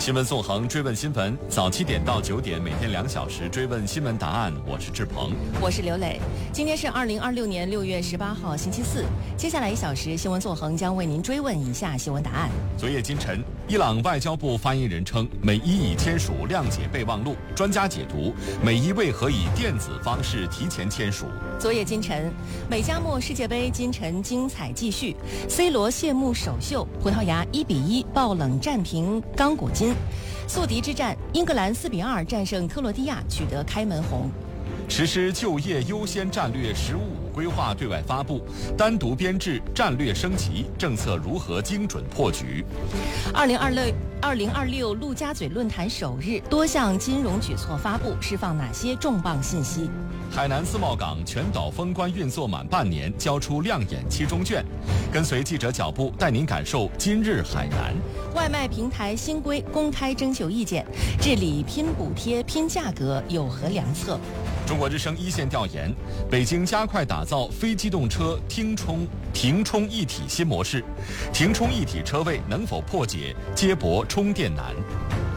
新闻纵横，追问新闻，早7点到9点，每天2小时追问新闻答案。我是志鹏， 我是刘磊。今天是2026年6月18号，星期四。接下来1小时，新闻纵横将为您追问以下新闻答案。 昨夜今晨，伊朗外交部发言人称，美伊已签署谅解备忘录。专家解读，美伊为何以电子方式提前签署？ 昨夜今晨，美加墨世界杯今晨精彩继续 ，C 罗谢幕首秀，葡萄牙1-1爆冷战平刚果金。宿敌之战，英格兰4-2战胜克罗地亚，取得开门红。 实施就业优先战略“15+5”规划对外发布，单独编制战略升级，政策如何精准破局 ？2026陆家嘴论坛首日，多项金融举措发布，释放哪些重磅信息？ 海南自贸港全岛封关运作满半年，交出亮眼期中卷。跟随记者脚步，带您感受今日海南。 外卖平台新规公开征求意见，治理拼补贴、拼价格有何良策？ 中国之声一线调研，北京加快打造非机动车停充一体新模式，停充一体车位能否破解接驳充电难？